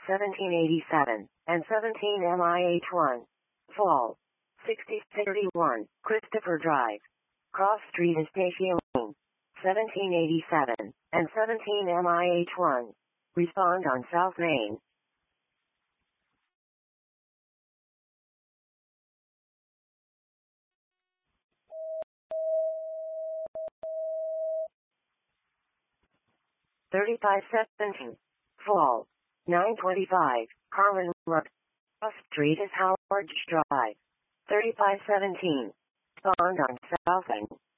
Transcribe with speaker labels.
Speaker 1: 1787, and 17 MIH1. Fall. 6031, Christopher Drive. Cross Street Estacio, 1787, and 17 MIH1. Respond on South Main. $35.17. Fall. 925, Carmen Road. Cross Street is Howard Drive. $35.17. Respond on South Main.